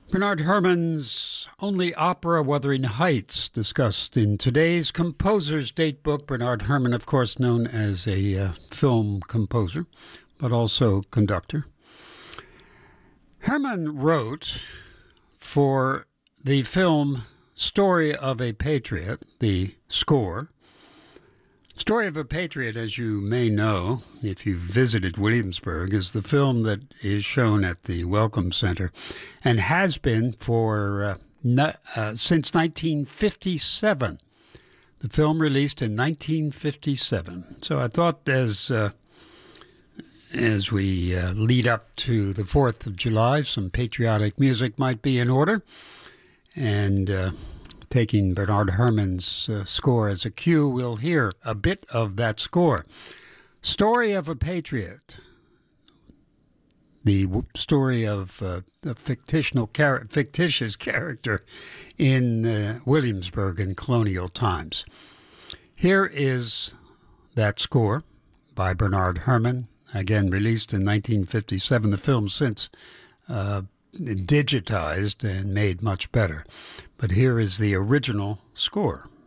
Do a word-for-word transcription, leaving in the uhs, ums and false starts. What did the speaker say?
Bernard Herrmann's only opera, Wuthering Heights, discussed in today's Composer's Datebook. Bernard Herrmann, of course, known as a uh, film composer, but also conductor. Herrmann wrote for the film Story of a Patriot, the score. Story of a Patriot, as you may know, if you've visited Williamsburg, is the film that is shown at the Welcome Center and has been for uh, no, uh, since nineteen fifty-seven. The film released in nineteen fifty-seven. So I thought as uh, as we uh, lead up to the fourth of July, some patriotic music might be in order. And uh, taking Bernard Herrmann's uh, score as a cue, we'll hear a bit of that score. Story of a Patriot, the w- story of uh, a fictional char- fictitious character in uh, Williamsburg in colonial times. Here is that score by Bernard Herrmann, again released in nineteen fifty-seven. The film since uh, digitized and made much better. But here is the original score.